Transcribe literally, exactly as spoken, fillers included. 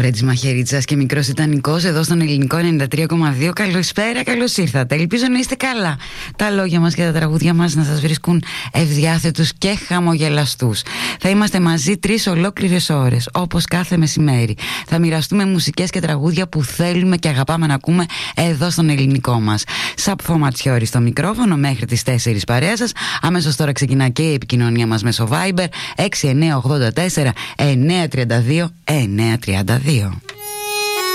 Λαβρέτης Μαχαιρίτσας και Μικρός Τιτανικός εδώ στον Ελληνικό ενενήντα τρία κόμμα δύο. Καλησπέρα, καλώς ήρθατε. Ελπίζω να είστε καλά. Τα λόγια μας και τα τραγούδια μας να σας βρίσκουν ευδιάθετους και χαμογελαστούς. Θα είμαστε μαζί τρεις ολόκληρες ώρες, όπως κάθε μεσημέρι. Θα μοιραστούμε μουσικές και τραγούδια που θέλουμε και αγαπάμε να ακούμε εδώ στον Ελληνικό μας. Σαπφό Ματσιόρι στο μικρόφωνο μέχρι τις τέσσερις παρέα σας. Αμέσως τώρα ξεκινά και η επικοινωνία μας μέσω Viber έξι εννιά ογδόντα τέσσερα εννιά τριάντα δύο εννιά τριάντα δύο.